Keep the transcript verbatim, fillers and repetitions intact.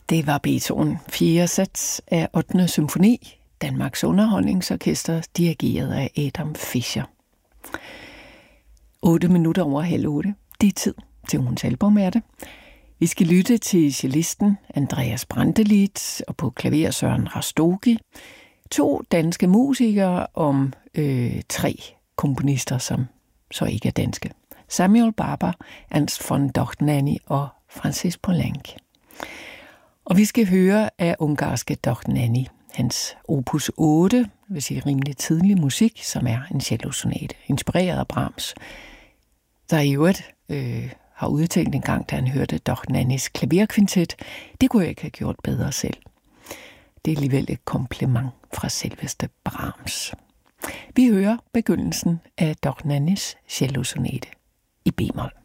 Det var Beethoven fjerde sats af ottende symfoni, Danmarks Underholdningsorkester, dirigeret af Adam Fischer. otte minutter over halv otte. Det er tid til ugens album, er det. Vi skal lytte til cellisten Andreas Brantelid og på klaver Søren Rastogi. To danske musikere om øh, tre komponister, som så ikke er danske. Samuel Barber, Ernst von Dohnányi og Francis Poulenc. Og vi skal høre af ungarske Dohnányi, hans opus otte, det vil sige rimelig tidlig musik, som er en cellosonate, inspireret af Brahms, der i øvrigt øh, har udtalt en gang, da han hørte Dohnánys klaverkvintet. Det kunne jeg ikke have gjort bedre selv. Det er alligevel et kompliment fra selveste Brahms. Vi hører begyndelsen af Dohnánys cellosonate i b-mol.